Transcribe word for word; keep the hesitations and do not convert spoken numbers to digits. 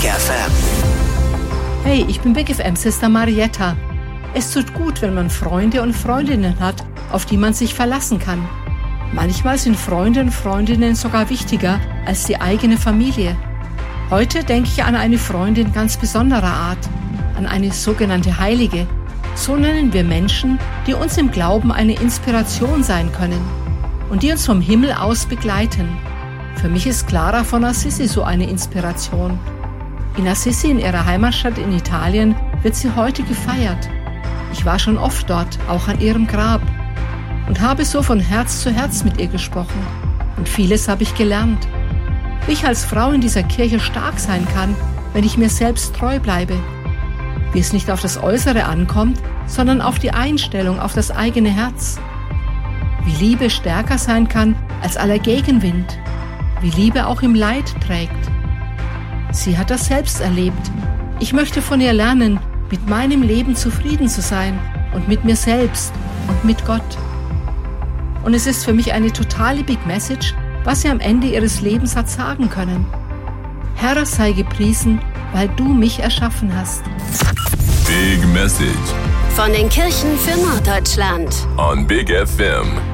Big F M. Hey, ich bin Big F M Sister Marietta. Es tut gut, wenn man Freunde und Freundinnen hat, auf die man sich verlassen kann. Manchmal sind Freunde und Freundinnen sogar wichtiger als die eigene Familie. Heute denke ich an eine Freundin ganz besonderer Art, an eine sogenannte Heilige. So nennen wir Menschen, die uns im Glauben eine Inspiration sein können und die uns vom Himmel aus begleiten. Für mich ist Clara von Assisi so eine Inspiration. In Assisi, in ihrer Heimatstadt in Italien, wird sie heute gefeiert. Ich war schon oft dort, auch an ihrem Grab, und habe so von Herz zu Herz mit ihr gesprochen. Und vieles habe ich gelernt. Wie ich als Frau in dieser Kirche stark sein kann, wenn ich mir selbst treu bleibe. Wie es nicht auf das Äußere ankommt, sondern auf die Einstellung, auf das eigene Herz. Wie Liebe stärker sein kann als aller Gegenwind. Wie Liebe auch im Leid trägt. Sie hat das selbst erlebt. Ich möchte von ihr lernen, mit meinem Leben zufrieden zu sein und mit mir selbst und mit Gott. Und es ist für mich eine totale Big Message, was sie am Ende ihres Lebens hat sagen können. Herr, sei gepriesen, weil du mich erschaffen hast. Big Message von den Kirchen für Norddeutschland on Big F M.